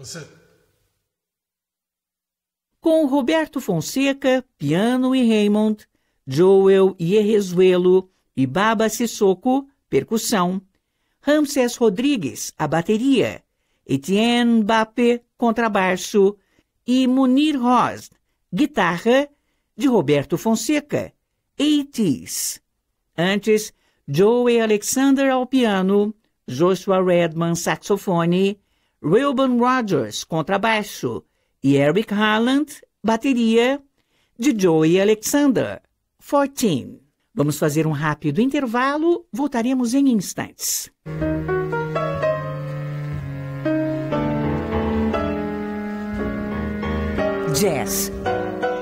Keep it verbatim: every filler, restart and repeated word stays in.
That's it. Com Roberto Fonseca, piano e Raymond, Joel Ierrezuelo e Baba Sissoko, percussão, Ramsés Rodrigues, a bateria, Etienne Mbappé, contrabaixo e Munir Hoz, guitarra, de Roberto Fonseca, oitenta. Antes, Joey Alexander ao piano, Joshua Redman, saxofone, Reuben Rogers, contrabaixo e Eric Harland, bateria, de Joey Alexander, quatorze. Vamos fazer um rápido intervalo, voltaremos em instantes. Jazz,